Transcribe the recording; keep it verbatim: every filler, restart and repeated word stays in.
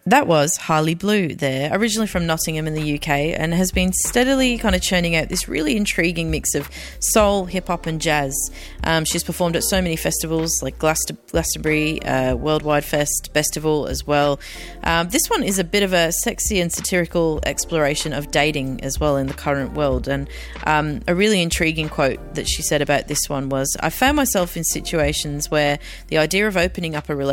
That was Harley Blue there, originally from Nottingham in the U K, and has been steadily kind of churning out this really intriguing mix of soul, hip-hop and jazz. Um, she's performed at so many festivals like Glaston- Glastonbury, uh, Worldwide Fest, Festival as well. Um, this one is a bit of a sexy and satirical exploration of dating as well in the current world, and um, a really intriguing quote that she said about this one was, "I found myself in situations where the idea of opening up a relationship